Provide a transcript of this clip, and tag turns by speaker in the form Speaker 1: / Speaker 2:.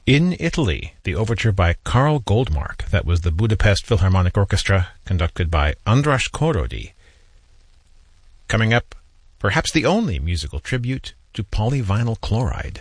Speaker 1: In Italy, the overture by Karl Goldmark, that was the Budapest Philharmonic Orchestra, conducted by András Korody. Coming up, perhaps the only musical tribute to polyvinyl chloride.